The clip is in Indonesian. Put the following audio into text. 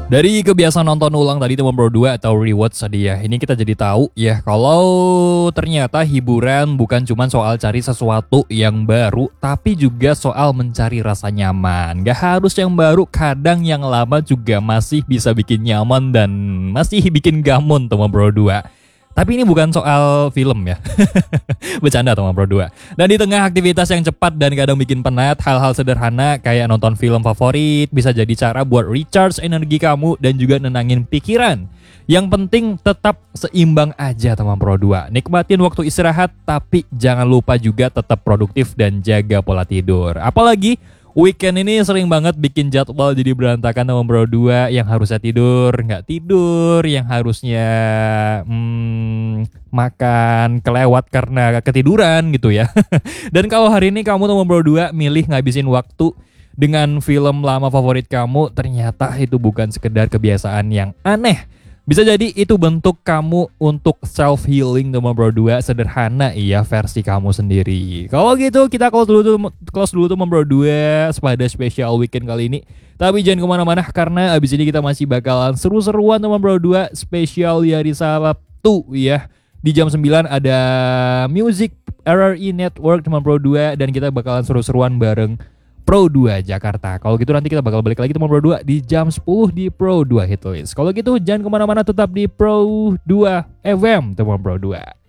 Dari kebiasaan nonton ulang tadi teman Bro 2 atau rewatch tadi ya, ini kita jadi tahu ya kalau ternyata hiburan bukan cuma soal cari sesuatu yang baru, tapi juga soal mencari rasa nyaman. Gak harus yang baru, kadang yang lama juga masih bisa bikin nyaman dan masih bikin gamun teman Bro 2. Tapi ini bukan soal film ya. Bercanda teman Bro 2. Dan di tengah aktivitas yang cepat dan kadang bikin penat, hal-hal sederhana kayak nonton film favorit bisa jadi cara buat recharge energi kamu dan juga nenangin pikiran. Yang penting tetap seimbang aja teman Bro 2. Nikmatin waktu istirahat tapi jangan lupa juga tetap produktif dan jaga pola tidur. Apalagi weekend ini sering banget bikin jadwal jadi berantakan teman Bro 2, yang harusnya tidur nggak tidur, yang harusnya makan kelewat karena ketiduran gitu ya. Dan kalau hari ini kamu teman Bro 2 milih ngabisin waktu dengan film lama favorit kamu, ternyata itu bukan sekedar kebiasaan yang aneh. Bisa jadi itu bentuk kamu untuk self healing teman Bro 2, sederhana iya versi kamu sendiri. Kalau gitu kita close dulu teman Bro 2 pada spesial weekend kali ini. Tapi jangan kemana-mana karena abis ini kita masih bakalan seru-seruan teman Bro 2 spesial di hari Sabtu ya. Di jam 9 ada Music RRI Network teman Bro 2 dan kita bakalan seru-seruan bareng Pro 2 Jakarta. Kalau gitu nanti kita bakal balik lagi teman Pro 2 di jam 10 di Pro 2 Hitlist. Kalau gitu jangan kemana-mana, tetap di Pro 2 FM teman Pro 2.